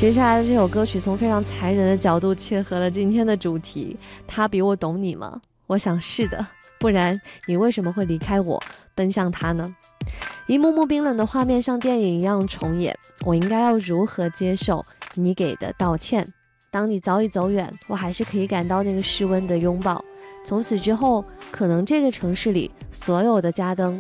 接下来的这首歌曲从非常残忍的角度切合了今天的主题，他比我懂你吗？我想是的，不然你为什么会离开我，奔向他呢？一幕幕冰冷的画面像电影一样重演，我应该要如何接受你给的道歉？当你早已走远，我还是可以感到那个室温的拥抱。从此之后，可能这个城市里所有的家灯